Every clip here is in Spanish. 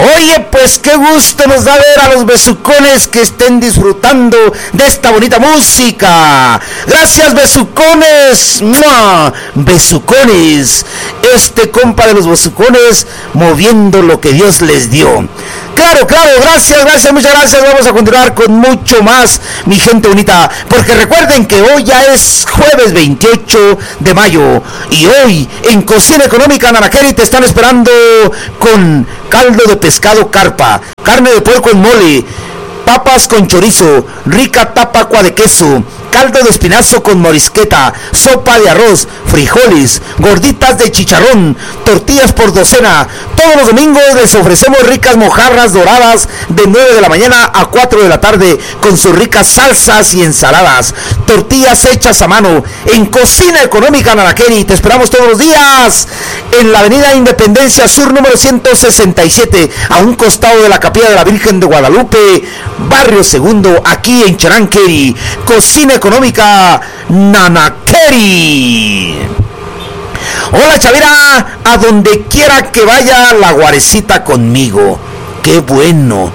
Oye, pues qué gusto nos da ver a los besucones que estén disfrutando de esta bonita música. Gracias, besucones. ¡Mua! Besucones. Este compa de los besucones moviendo lo que Dios les dio. Claro, gracias, muchas gracias. Vamos a continuar con mucho más, mi gente bonita, porque recuerden que hoy ya es jueves 28 de mayo y hoy en Cocina Económica Nanaqueri te están esperando con caldo de pescado carpa, carne de puerco en mole, papas con chorizo, rica tapacua de queso, caldo de espinazo con morisqueta, sopa de arroz, frijoles, gorditas de chicharrón, tortillas por docena. Todos los domingos les ofrecemos ricas mojarras doradas de 9 de la mañana a 4 de la tarde con sus ricas salsas y ensaladas. Tortillas hechas a mano en Cocina Económica Nanaqueri. Te esperamos todos los días en la avenida Independencia Sur número 167, a un costado de la Capilla de la Virgen de Guadalupe, barrio Segundo, aquí en Charanqueri. Cocina Económica Nanaqueri. Hola, Chavira, a donde quiera que vaya la guarecita conmigo. ¡Qué bueno!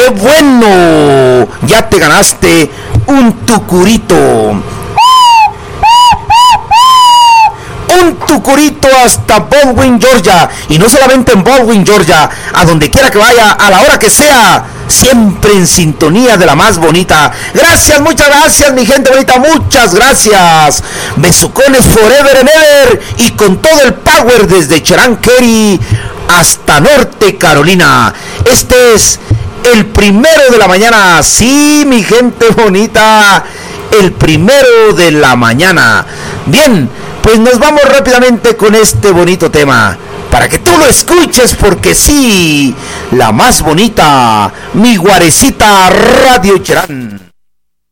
Ya te ganaste un tucurito. Un tucurito hasta Baldwin, Georgia. Y no solamente en Baldwin, Georgia, a donde quiera que vaya, a la hora que sea, siempre en sintonía de la más bonita. Gracias, muchas gracias, mi gente bonita, muchas gracias. Besucones forever and ever, y con todo el power desde Charanqueri hasta Norte Carolina. Este es el 1 de la mañana. Sí, mi gente bonita, el 1 de la mañana. Bien, pues nos vamos rápidamente con este bonito tema, para que tú lo escuches, porque sí, la más bonita, mi guarecita Radio Cherán.